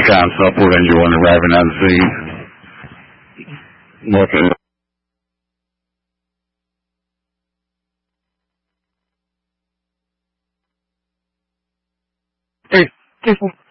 take on support anyone arriving on scene. Looking. Hey, careful.